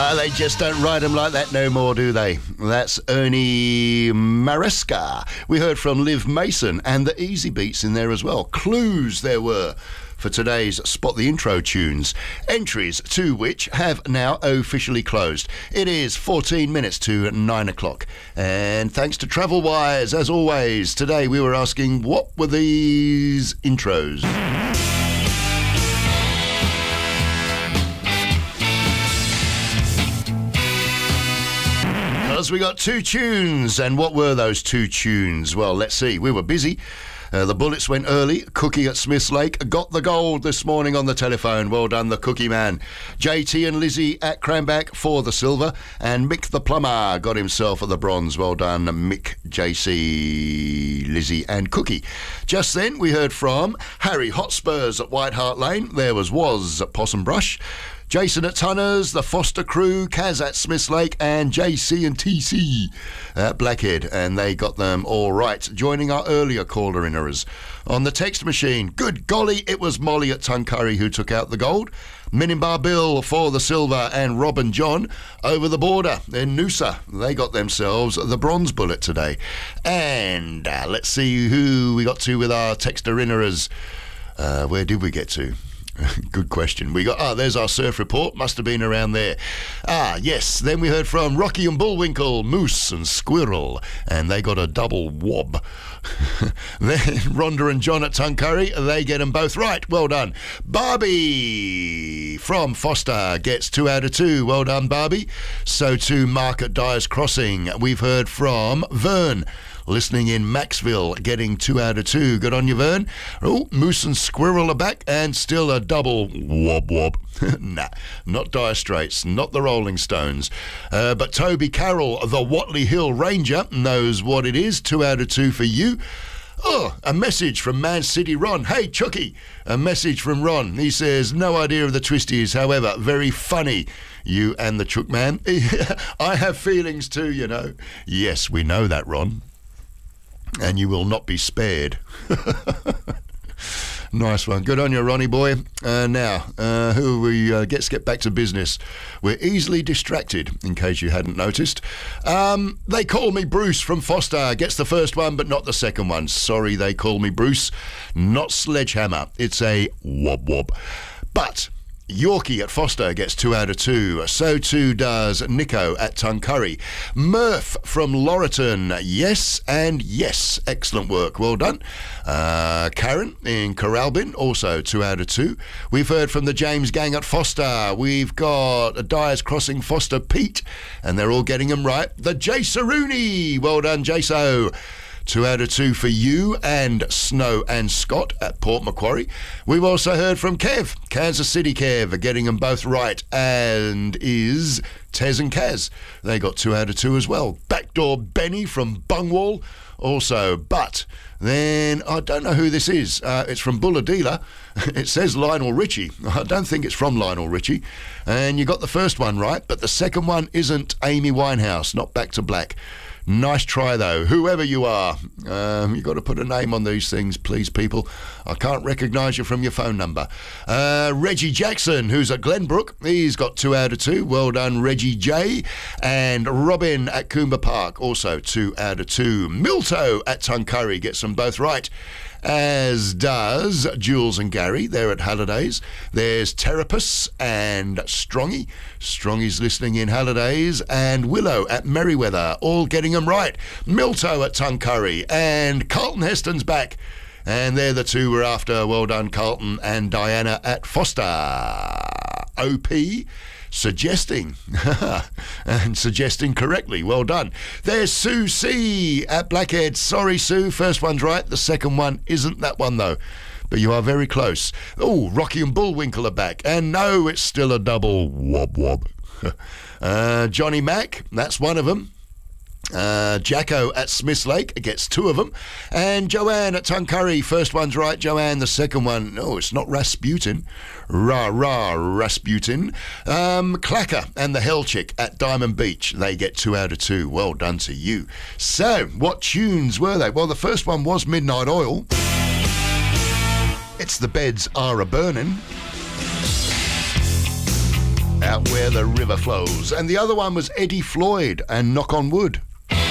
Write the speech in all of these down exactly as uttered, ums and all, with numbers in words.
Uh, they just don't write them like that no more, do they? That's Ernie Maresca. We heard from Liv Mason and the Easy Beats in there as well. Clues there were for today's Spot the Intro tunes, entries to which have now officially closed. It is fourteen minutes to nine o'clock. And thanks to Travelwise, as always, today we were asking, what were these intros? We got two tunes, and what were those two tunes? Well, let's see. We were busy. Uh, the Bullets went early. Cookie at Smiths Lake got the gold this morning on the telephone. Well done, the Cookie Man. J T and Lizzie at Cranback for the silver, and Mick the Plumber got himself the bronze. Well done, Mick, J C, Lizzie and Cookie. Just then we heard from Harry Hotspurs at White Hart Lane. There was Was at Possum Brush. Jason at Tunners, the Foster Crew, Kaz at Smiths Lake, and J C and T C at Blackhead, and they got them all right, joining our earlier caller inners. On the text machine, good golly, it was Molly at Tuncurry who took out the gold. Minimbar Bill for the silver, and Rob and John over the border in Noosa. They got themselves the bronze bullet today. And uh, let's see who we got to with our texter inners. Uh, where did we get to? Good question. We got, ah, there's our surf report. Must have been around there. Ah, yes. Then we heard from Rocky and Bullwinkle, Moose and Squirrel, and they got a double wob. Then Rhonda and John at Tuncurry, they get them both right. Well done. Barbie from Foster gets two out of two. Well done, Barbie. So too Mark at Dyer's Crossing. We've heard from Vern, listening in Maxville, getting two out of two. Good on you, Vern. Oh, Moose and Squirrel are back, and still a double wob wob. Nah, not Dire Straits, not the Rolling Stones. Uh, but Toby Carroll, the Watley Hill Ranger, knows what it is. Two out of two for you. Oh, a message from Man City Ron. Hey, Chucky. A message from Ron. He says, no idea of the twisties, however, very funny. You and the Chook Man. I have feelings too, you know. Yes, we know that, Ron. And you will not be spared. Nice one. Good on you, Ronnie boy. Uh, now, uh, who we uh, let's get back to business. We're easily distracted, in case you hadn't noticed. Um, they call me Bruce from Foster. Gets the first one, but not the second one. Sorry, they call me Bruce, not Sledgehammer. It's a wob wob. But Yorkie at Foster gets two out of two. So too does Nico at Tuncurry. Murph from Laurelton, yes and yes. Excellent work, well done. Uh, Karen in Corralbin, also two out of two. We've heard from the James gang at Foster. We've got Dyer's Crossing Foster Pete, and they're all getting them right. The Jace-a-Rooney, well done, Jaso. Two out of two for you and Snow and Scott at Port Macquarie. We've also heard from Kev, Kansas City Kev, getting them both right, and is Tez and Kaz. They got two out of two as well. Backdoor Benny from Bungwall also, but then I don't know who this is. Uh, it's from Buller Dealer. It says Lionel Richie. I don't think it's from Lionel Richie. And you got the first one right, but the second one isn't Amy Winehouse, not Back to Black. Nice try, though. Whoever you are, um, you've got to put a name on these things, please, people. I can't recognise you from your phone number. Uh, Reggie Jackson, who's at Glenbrook, he's got two out of two. Well done, Reggie J. And Robin at Coomber Park, also two out of two. Milto at Tuncurry gets them both right, as does Jules and Gary. They're at Hallidays. There's Terapus and Strongy. Strongy's listening in Hallidays. And Willow at Merriweather, all getting them right. Milto at Tuncurry, and Carlton Heston's back. And they're the two we're after. Well done, Carlton and Diana at Foster. O P suggesting and suggesting correctly. Well done. There's Sue C at Blackhead. Sorry, Sue. First one's right. The second one isn't that one, though. But you are very close. Oh, Rocky and Bullwinkle are back. And no, it's still a double wob wob. uh, Johnny Mack, that's one of them. Uh, Jacko at Smiths Lake gets two of them. And Joanne at Tuncurry, first one's right, Joanne. The second one, no, it's not Rasputin. Rah, rah, Rasputin. Um, Clacker and the Hell Chick at Diamond Beach, they get two out of two. Well done to you. So, what tunes were they? Well, the first one was Midnight Oil. It's The Beds Are A Burnin'. Out Where the River Flows. And the other one was Eddie Floyd and Knock on Wood.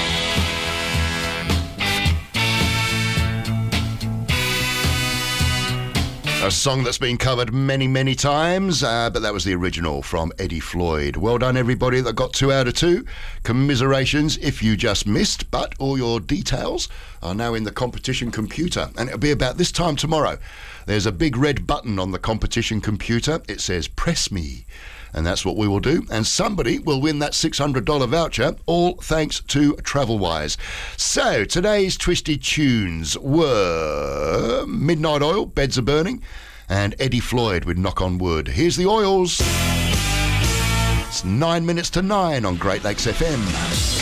A song that's been covered many, many times, uh, but that was the original from Eddie Floyd. Well done, everybody that got two out of two. Commiserations if you just missed, but all your details are now in the competition computer, and it'll be about this time tomorrow. There's a big red button on the competition computer. It says, press me. And that's what we will do. And somebody will win that six hundred dollars voucher, all thanks to Travelwise. So, today's Twisted Tunes were Midnight Oil, Beds Are Burning, and Eddie Floyd with Knock on Wood. Here's the Oils. It's nine minutes to nine on Great Lakes F M.